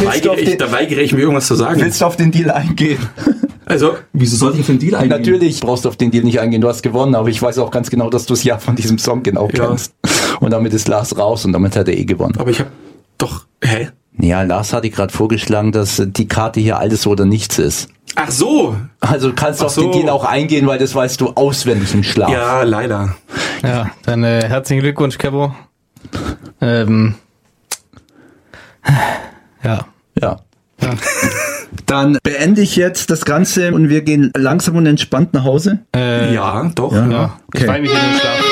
Da weigere ich mir irgendwas zu sagen. Willst du auf den Deal eingehen? Also, wieso sollte ich auf den Deal eingehen? Natürlich brauchst du auf den Deal nicht eingehen, du hast gewonnen, aber ich weiß auch ganz genau, dass du das Jahr von diesem Song genau kennst. Und damit ist Lars raus und damit hat er gewonnen. Aber ich habe doch, hä? Ja, Lars hatte gerade vorgeschlagen, dass die Karte hier alles oder nichts ist. Ach so. Also du kannst auf den Deal auch eingehen, weil das weißt du auswendig im Schlaf. Ja, leider. Ja, dann herzlichen Glückwunsch, Kebo. Ja. Dann beende ich jetzt das Ganze und wir gehen langsam und entspannt nach Hause. Ja, doch. Ja. Ich freue mich in den Schlaf.